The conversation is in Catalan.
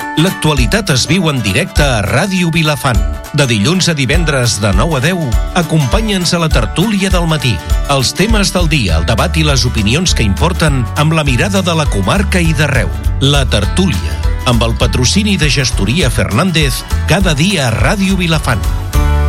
L'actualitat es viu en directe a Ràdio Vilafant. De dilluns a divendres de 9 a 10, acompanya'ns a la tertúlia del matí. Els temes del dia, el debat i les opinions que importen amb la mirada de la comarca i d'arreu. La tertúlia, amb el patrocini de Gestoria Fernández, cada dia a Ràdio Vilafant.